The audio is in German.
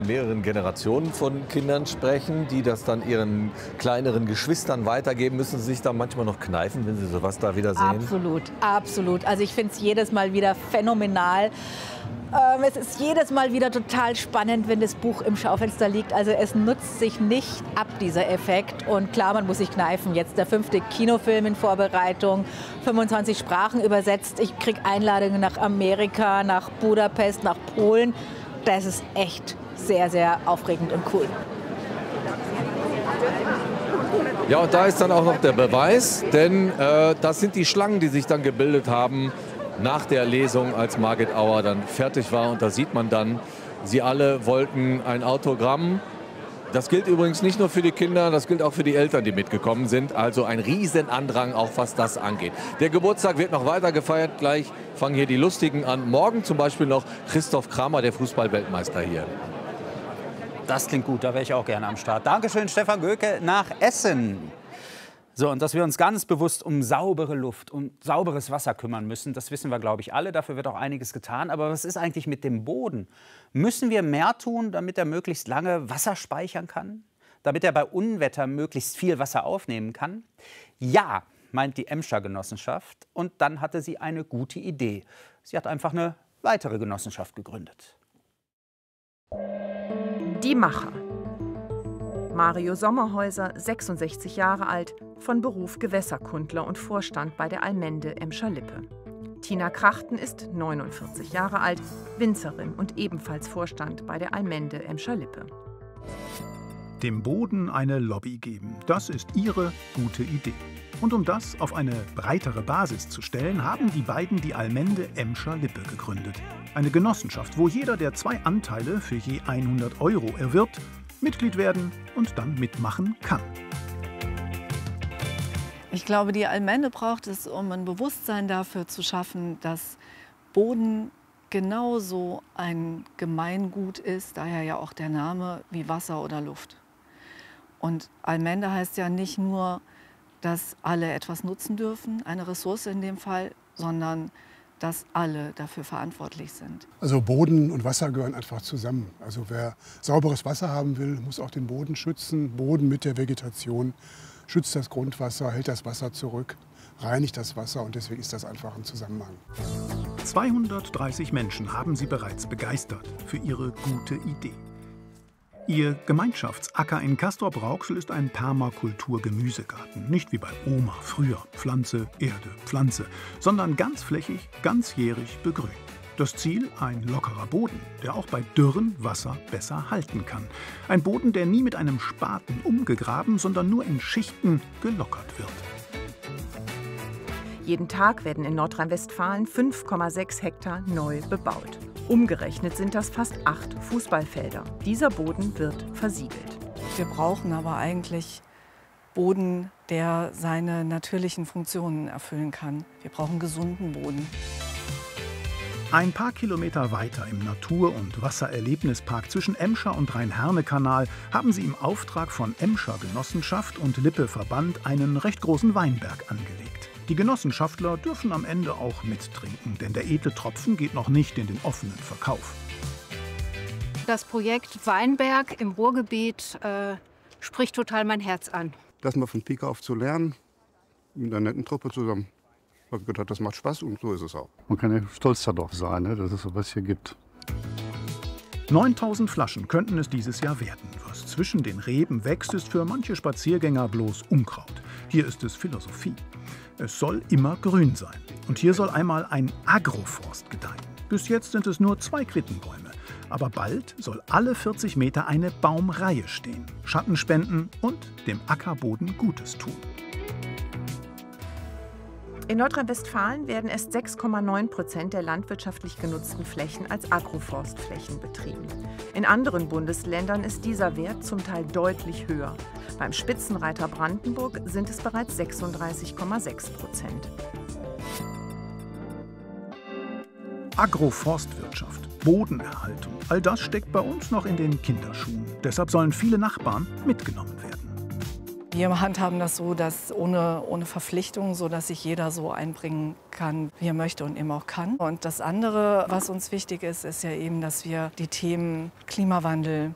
Mehreren Generationen von Kindern sprechen, die das dann ihren kleineren Geschwistern weitergeben. Müssen sie sich da manchmal noch kneifen, wenn sie sowas da wieder sehen? Absolut, absolut. Also ich finde es jedes Mal wieder phänomenal. Es ist jedes Mal wieder total spannend, wenn das Buch im Schaufenster liegt. Also es nutzt sich nicht ab, dieser Effekt. Und klar, man muss sich kneifen. Jetzt der 5. Kinofilm in Vorbereitung, 25 Sprachen übersetzt. Ich kriege Einladungen nach Amerika, nach Budapest, nach Polen. Das ist echt sehr, sehr aufregend und cool. Ja, und da ist dann auch noch der Beweis, denn das sind die Schlangen, die sich dann gebildet haben nach der Lesung, als Margit Auer dann fertig war. Und da sieht man dann, sie alle wollten ein Autogramm. Das gilt übrigens nicht nur für die Kinder, das gilt auch für die Eltern, die mitgekommen sind. Also ein Riesenandrang, auch was das angeht. Der Geburtstag wird noch weiter gefeiert. Gleich fangen hier die Lustigen an. Morgen zum Beispiel noch Christoph Kramer, der Fußball-Weltmeister hier. Das klingt gut, da wäre ich auch gerne am Start. Dankeschön, Stefan Göke nach Essen. So, und dass wir uns ganz bewusst um saubere Luft, um sauberes Wasser kümmern müssen, das wissen wir, glaube ich, alle. Dafür wird auch einiges getan. Aber was ist eigentlich mit dem Boden? Müssen wir mehr tun, damit er möglichst lange Wasser speichern kann? Damit er bei Unwetter möglichst viel Wasser aufnehmen kann? Ja, meint die Emscher Genossenschaft. Und dann hatte sie eine gute Idee. Sie hat einfach eine weitere Genossenschaft gegründet. Die Macher. Mario Sommerhäuser, 66 Jahre alt, von Beruf Gewässerkundler und Vorstand bei der Allmende Emscher-Lippe. Tina Krachten ist 49 Jahre alt, Winzerin und ebenfalls Vorstand bei der Allmende Emscher-Lippe. Dem Boden eine Lobby geben, das ist ihre gute Idee. Und um das auf eine breitere Basis zu stellen, haben die beiden die Allmende Emscher-Lippe gegründet. Eine Genossenschaft, wo jeder, der 2 Anteile für je 100 € erwirbt, Mitglied werden und dann mitmachen kann. Ich glaube, die Allmende braucht es, um ein Bewusstsein dafür zu schaffen, dass Boden genauso ein Gemeingut ist, daher ja auch der Name, wie Wasser oder Luft. Und Allmende heißt ja nicht nur, dass alle etwas nutzen dürfen, eine Ressource in dem Fall, sondern dass alle dafür verantwortlich sind. Also Boden und Wasser gehören einfach zusammen. Also wer sauberes Wasser haben will, muss auch den Boden schützen. Boden mit der Vegetation schützt das Grundwasser, hält das Wasser zurück, reinigt das Wasser und deswegen ist das einfach ein Zusammenhang. 230 Menschen haben sie bereits begeistert für ihre gute Idee. Ihr Gemeinschaftsacker in Castrop-Rauxel ist ein Permakultur-Gemüsegarten. Nicht wie bei Oma früher, Pflanze, Erde, Pflanze, sondern ganzflächig, ganzjährig begrünt. Das Ziel, ein lockerer Boden, der auch bei Dürren Wasser besser halten kann. Ein Boden, der nie mit einem Spaten umgegraben, sondern nur in Schichten gelockert wird. Jeden Tag werden in Nordrhein-Westfalen 5,6 Hektar neu bebaut. Umgerechnet sind das fast 8 Fußballfelder. Dieser Boden wird versiegelt. Wir brauchen aber eigentlich Boden, der seine natürlichen Funktionen erfüllen kann. Wir brauchen gesunden Boden. Ein paar Kilometer weiter im Natur- und Wassererlebnispark zwischen Emscher und Rhein-Herne-Kanal haben sie im Auftrag von Emscher Genossenschaft und Lippe-Verband einen recht großen Weinberg angelegt. Die Genossenschaftler dürfen am Ende auch mittrinken, denn der edle Tropfen geht noch nicht in den offenen Verkauf. Das Projekt Weinberg im Ruhrgebiet spricht total mein Herz an. Das mal von Pike auf zu lernen, mit einer netten Truppe zusammen. Ich habe gedacht, das macht Spaß und so ist es auch. Man kann ja stolz darauf sein, dass es sowas hier gibt. 9000 Flaschen könnten es dieses Jahr werden. Was zwischen den Reben wächst, ist für manche Spaziergänger bloß Unkraut. Hier ist es Philosophie. Es soll immer grün sein. Und hier soll einmal ein Agroforst gedeihen. Bis jetzt sind es nur 2 Quittenbäume. Aber bald soll alle 40 Meter eine Baumreihe stehen. Schatten spenden und dem Ackerboden Gutes tun. In Nordrhein-Westfalen werden erst 6,9% der landwirtschaftlich genutzten Flächen als Agroforstflächen betrieben. In anderen Bundesländern ist dieser Wert zum Teil deutlich höher. Beim Spitzenreiter Brandenburg sind es bereits 36,6%. Agroforstwirtschaft, Bodenerhaltung, all das steckt bei uns noch in den Kinderschuhen. Deshalb sollen viele Nachbarn mitgenommen werden. Wir handhaben das so, dass ohne Verpflichtung, so dass sich jeder so einbringen kann, wie er möchte und eben auch kann. Und das andere, was uns wichtig ist, ist ja eben, dass wir die Themen Klimawandel,